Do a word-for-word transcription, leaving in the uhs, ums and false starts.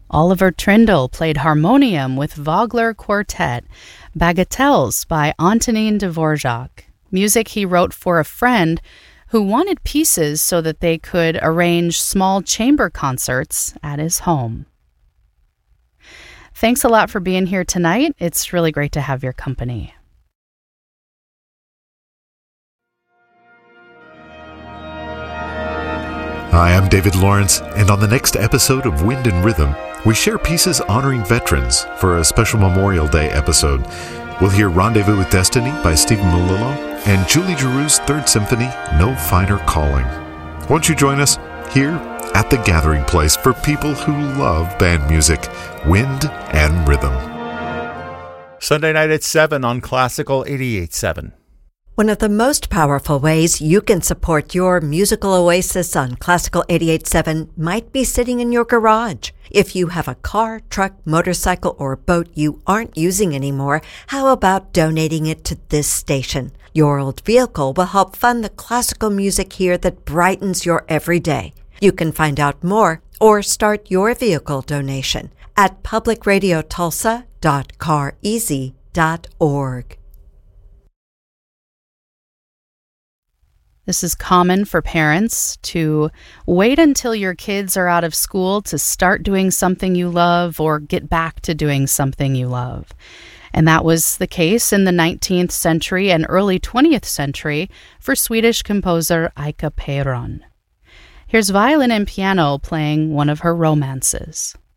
Oliver Trindle played harmonium with Vogler Quartet, Bagatelles by Antonin Dvorak, music he wrote for a friend who wanted pieces so that they could arrange small chamber concerts at his home. Thanks a lot for being here tonight. It's really great to have your company. Hi, I'm David Lawrence, and on the next episode of Wind and Rhythm, we share pieces honoring veterans for a special Memorial Day episode. We'll hear Rendezvous with Destiny by Stephen Malillo and Julie Giroux's Third Symphony, No Finer Calling. Won't you join us here at the gathering place for people who love band music, wind and rhythm? Sunday night at seven on Classical eighty-eight point seven. One of the most powerful ways you can support your musical oasis on Classical eighty-eight point seven might be sitting in your garage. If you have a car, truck, motorcycle, or boat you aren't using anymore, how about donating it to this station? Your old vehicle will help fund the classical music here that brightens your everyday. You can find out more or start your vehicle donation at public radio tulsa dot car easy dot org. This is common for parents to wait until your kids are out of school to start doing something you love or get back to doing something you love. And that was the case in the nineteenth century and early twentieth century for Swedish composer Ika Peron. Here's violin and piano playing one of her romances.